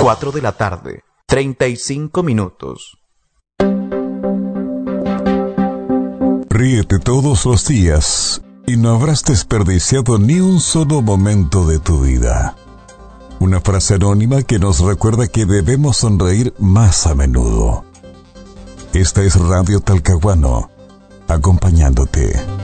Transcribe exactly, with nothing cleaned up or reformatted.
cuatro de la tarde, treinta y cinco minutos. Ríete todos los días y no habrás desperdiciado ni un solo momento de tu vida. Una frase anónima que nos recuerda que debemos sonreír más a menudo. Esta es Radio Talcahuano, acompañándote.